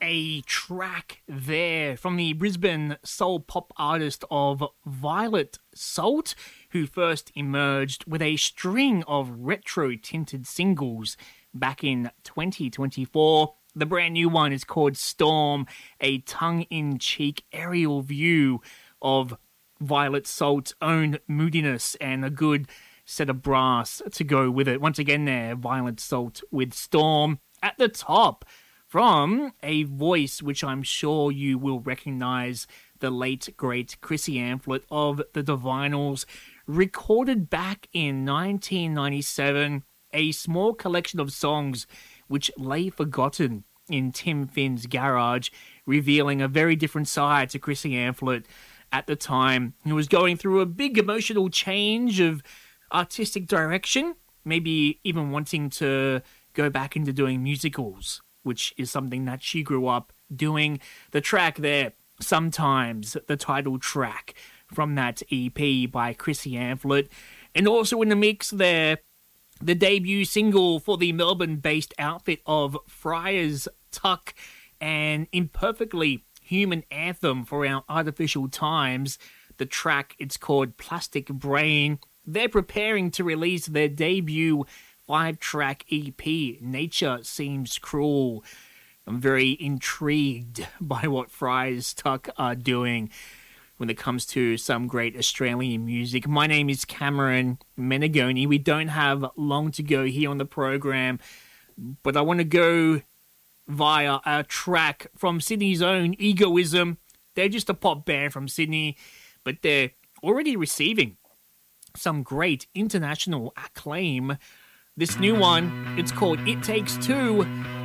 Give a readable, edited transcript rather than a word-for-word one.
a track there from the Brisbane soul pop artist of Violet Salt, who first emerged with a string of retro-tinted singles back in 2024. The brand new one is called Storm, a tongue-in-cheek aerial view of Violet Salt's own moodiness and a good set of brass to go with it. Once again there, Violet Salt with Storm. At the top, from a voice which I'm sure you will recognise, the late, great Chrissy Amphlett of the Divinyls, recorded back in 1997, a small collection of songs which lay forgotten in Tim Finn's garage, revealing a very different side to Chrissy Amphlett at the time, who was going through a big emotional change of artistic direction, maybe even wanting to go back into doing musicals, which is something that she grew up doing. The track there, Sometimes, the title track from that EP by Chrissy Amphlett, and also in the mix there, the debut single for the Melbourne-based outfit of Friars Tuck, an imperfectly human anthem for our artificial times. The track, it's called Plastic Brain. They're preparing to release their debut 5-track EP, Nature Seems Cruel. I'm very intrigued by what Friars Tuck are doing when it comes to some great Australian music. My name is Cameron Menegoni. We don't have long to go here on the program, but I want to go via a track from Sydney's own Egoism. They're just a pop band from Sydney, but they're already receiving some great international acclaim. This new one, it's called It Takes Two.